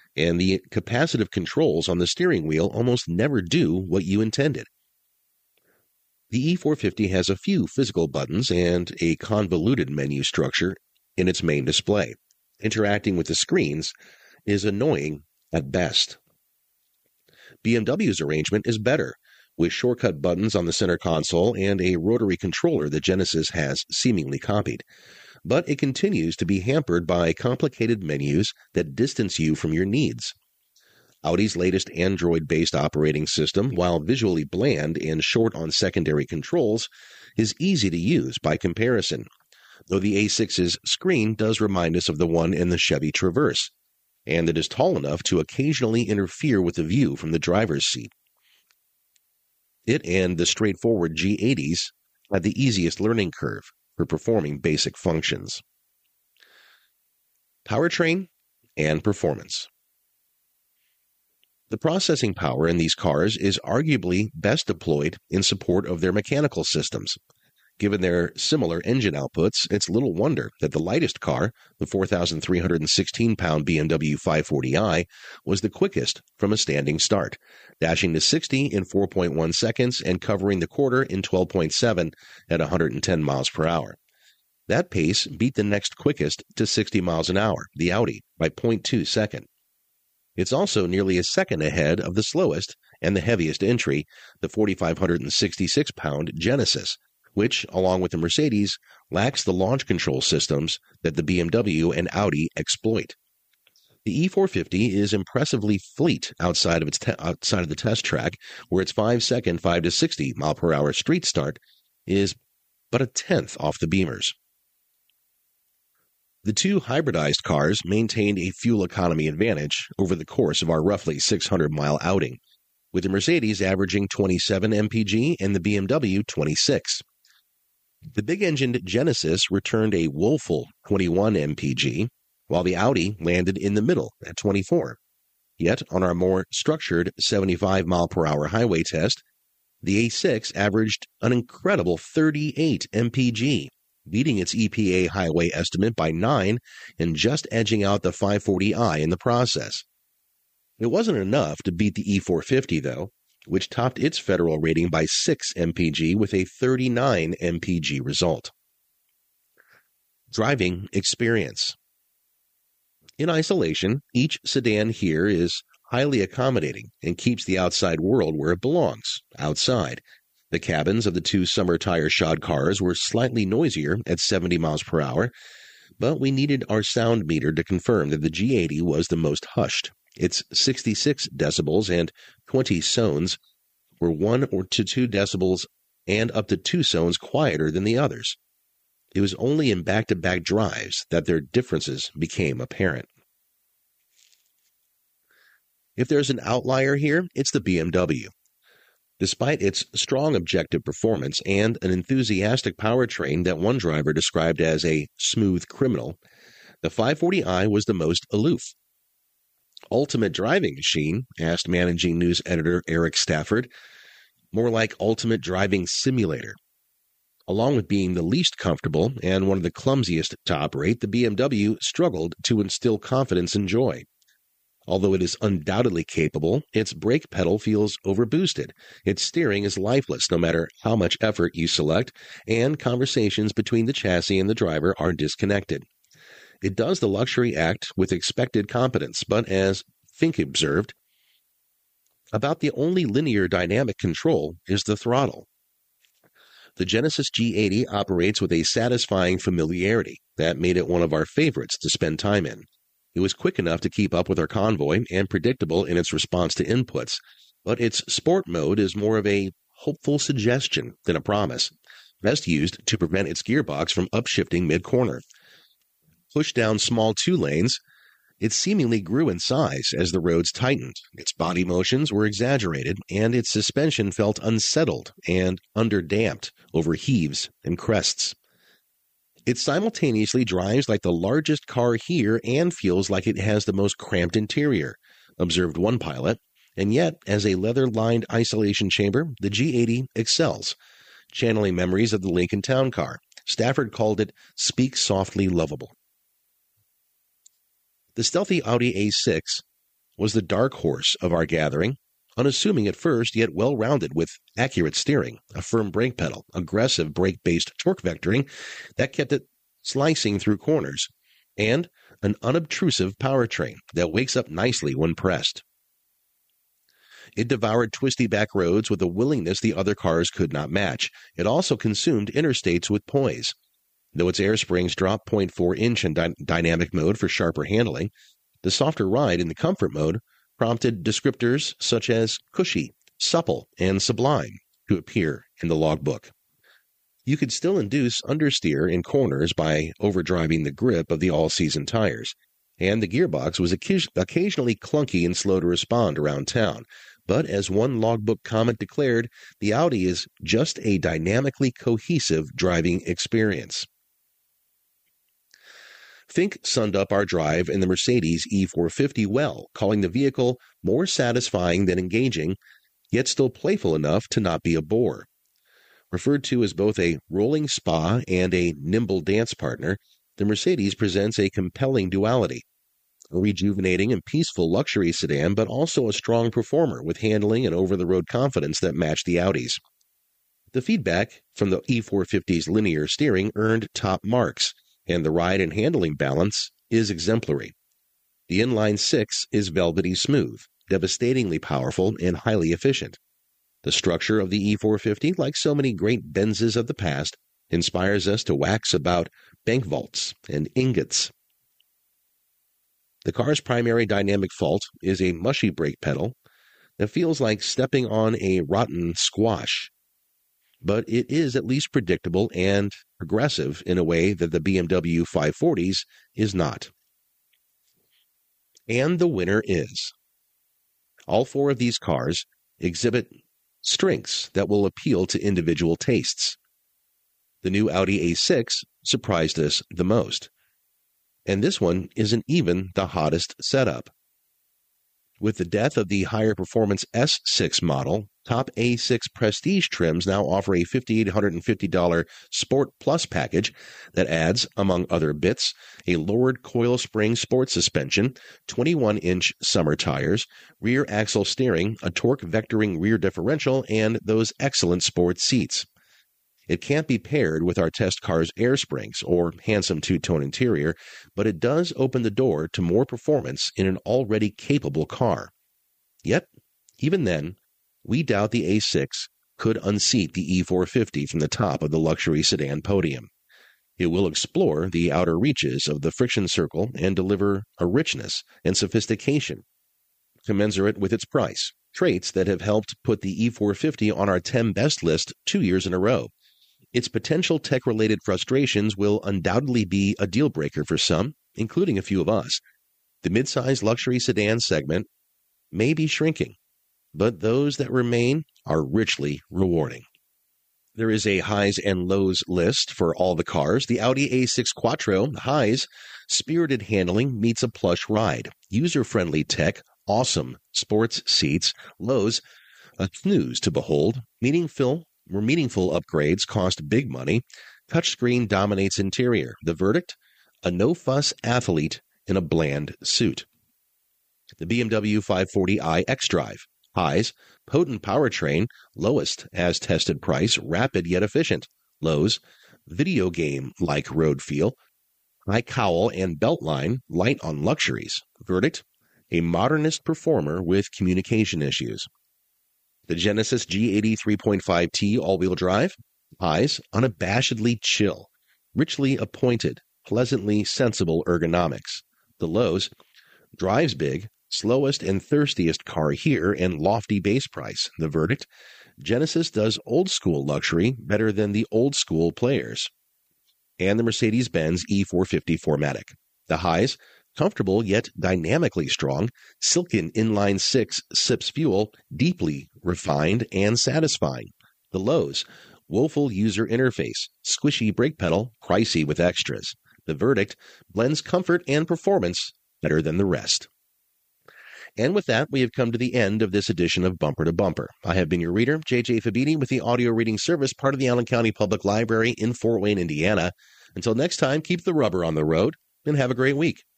and the capacitive controls on the steering wheel almost never do what you intended. The E450 has a few physical buttons and a convoluted menu structure in its main display. Interacting with the screens is annoying at best. BMW's arrangement is better, with shortcut buttons on the center console and a rotary controller that Genesis has seemingly copied. But it continues to be hampered by complicated menus that distance you from your needs. Audi's latest Android-based operating system, while visually bland and short on secondary controls, is easy to use by comparison, though the A6's screen does remind us of the one in the Chevy Traverse, and it is tall enough to occasionally interfere with the view from the driver's seat. It and the straightforward G80s had the easiest learning curve for performing basic functions. Powertrain and performance. The processing power in these cars is arguably best deployed in support of their mechanical systems. Given their similar engine outputs, it's little wonder that the lightest car, the 4,316-pound BMW 540i, was the quickest from a standing start, dashing to 60 in 4.1 seconds and covering the quarter in 12.7 at 110 miles per hour. That pace beat the next quickest to 60 miles an hour, the Audi, by 0.2 seconds. It's also nearly a second ahead of the slowest and the heaviest entry, the 4,566-pound Genesis, which, along with the Mercedes, lacks the launch control systems that the BMW and Audi exploit. The E450 is impressively fleet outside of the test track, where its 5-second 5 to 60 mile per hour street start is but a tenth off the Beamer's. The two hybridized cars maintained a fuel economy advantage over the course of our roughly 600-mile outing, with the Mercedes averaging 27 mpg and the BMW 26. The big-engined Genesis returned a woeful 21 mpg, while the Audi landed in the middle at 24. Yet, on our more structured 75-mile-per-hour highway test, the A6 averaged an incredible 38 mpg, beating its EPA highway estimate by 9 and just edging out the 540i in the process. It wasn't enough to beat the E450, though, which topped its federal rating by 6 mpg with a 39 mpg result. Driving experience. In isolation, each sedan here is highly accommodating and keeps the outside world where it belongs, outside. The cabins of the two summer tire-shod cars were slightly noisier at 70 miles per hour, but we needed our sound meter to confirm that the G80 was the most hushed. Its 66 decibels and 20 sones were 1 to 2 decibels and up to 2 sones quieter than the others. It was only in back-to-back drives that their differences became apparent. If there's an outlier here, it's the BMW. Despite its strong objective performance and an enthusiastic powertrain that one driver described as a smooth criminal, the 540i was the most aloof. Ultimate driving machine, asked managing news editor Eric Stafford. More like ultimate driving simulator. Along with being the least comfortable and one of the clumsiest to operate, the BMW struggled to instill confidence and joy. Although it is undoubtedly capable, its brake pedal feels overboosted. Its steering is lifeless no matter how much effort you select, and conversations between the chassis and the driver are disconnected. It does the luxury act with expected competence, but as Fink observed, about the only linear dynamic control is the throttle. The Genesis G80 operates with a satisfying familiarity that made it one of our favorites to spend time in. It was quick enough to keep up with our convoy and predictable in its response to inputs, but its sport mode is more of a hopeful suggestion than a promise, best used to prevent its gearbox from upshifting mid-corner. Pushed down small 2 lanes, it seemingly grew in size as the roads tightened. Its body motions were exaggerated, and its suspension felt unsettled and underdamped over heaves and crests. It simultaneously drives like the largest car here and feels like it has the most cramped interior, observed one pilot, and yet, as a leather-lined isolation chamber, the G80 excels, channeling memories of the Lincoln Town Car. Stafford called it speak softly lovable. The stealthy Audi A6 was the dark horse of our gathering, unassuming at first, yet well-rounded with accurate steering, a firm brake pedal, aggressive brake-based torque vectoring that kept it slicing through corners, and an unobtrusive powertrain that wakes up nicely when pressed. It devoured twisty back roads with a willingness the other cars could not match. It also consumed interstates with poise. Though its air springs dropped 0.4-inch in dynamic mode for sharper handling, the softer ride in the comfort mode prompted descriptors such as cushy, supple, and sublime to appear in the logbook. You could still induce understeer in corners by overdriving the grip of the all-season tires, and the gearbox was occasionally clunky and slow to respond around town. But as one logbook comment declared, the Audi is just a dynamically cohesive driving experience. Fink summed up our drive in the Mercedes E450 well, calling the vehicle more satisfying than engaging, yet still playful enough to not be a bore. Referred to as both a rolling spa and a nimble dance partner, the Mercedes presents a compelling duality. A rejuvenating and peaceful luxury sedan, but also a strong performer with handling and over-the-road confidence that match the Audis. The feedback from the E450's linear steering earned top marks, and the ride and handling balance is exemplary. The inline-six is velvety smooth, devastatingly powerful, and highly efficient. The structure of the E450, like so many great Benzes of the past, inspires us to wax about bank vaults and ingots. The car's primary dynamic fault is a mushy brake pedal that feels like stepping on a rotten squash. But it is at least predictable and progressive in a way that the BMW 540s is not. And the winner is. All four of these cars exhibit strengths that will appeal to individual tastes. The new Audi A6 surprised us the most. And this one isn't even the hottest setup. With the death of the higher performance S6 model, top A6 Prestige trims now offer a $5,850 Sport Plus package that adds, among other bits, a lowered coil spring sport suspension, 21-inch summer tires, rear axle steering, a torque vectoring rear differential, and those excellent sports seats. It can't be paired with our test car's air springs or handsome two-tone interior, but it does open the door to more performance in an already capable car. Yet, even then, we doubt the A6 could unseat the E450 from the top of the luxury sedan podium. It will explore the outer reaches of the friction circle and deliver a richness and sophistication commensurate with its price, traits that have helped put the E450 on our 10 best list 2 years in a row. Its potential tech-related frustrations will undoubtedly be a deal-breaker for some, including a few of us. The mid-size luxury sedan segment may be shrinking, but those that remain are richly rewarding. There is a highs and lows list for all the cars. The Audi A6 Quattro, highs, spirited handling meets a plush ride, user-friendly tech, awesome sports seats, lows, a snooze to behold, meaningful upgrades cost big money. Touchscreen dominates interior. The verdict? A no-fuss athlete in a bland suit. The BMW 540i xDrive. Highs, potent powertrain. Lowest, as tested price, rapid yet efficient. Lows, video game-like road feel. High cowl and beltline, light on luxuries. Verdict? A modernist performer with communication issues. The Genesis G80 3.5T all-wheel drive. Highs, unabashedly chill, richly appointed, pleasantly sensible ergonomics. The lows, drives big, slowest and thirstiest car here, and lofty base price. The verdict, Genesis does old-school luxury better than the old-school players. And the Mercedes-Benz E450 4MATIC. The highs, comfortable yet dynamically strong, silken inline-six sips fuel, deeply refined and satisfying. The lows, woeful user interface, squishy brake pedal, pricey with extras. The verdict, blends comfort and performance better than the rest. And with that, we have come to the end of this edition of Bumper to Bumper. I have been your reader, J.J. Fabini, with the audio reading service, part of the Allen County Public Library in Fort Wayne, Indiana. Until next time, keep the rubber on the road and have a great week.